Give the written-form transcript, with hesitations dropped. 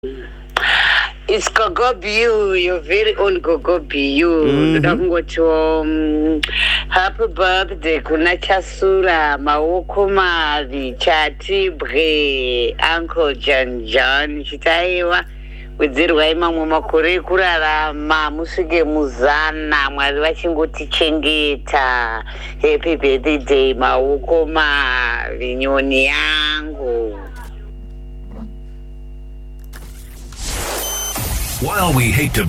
It's Gogo Biu, your very own Gogo Biu. Ndoda kungoti happy birthday kuna Chasura maoko mavi chatibwe Uncle John John chitaiwa wedzerwa imamwe makore ekurarama musvike muzana Mwari vachingotichengeta. Happy birthday maoko mavi nyoni yangu. While we hate to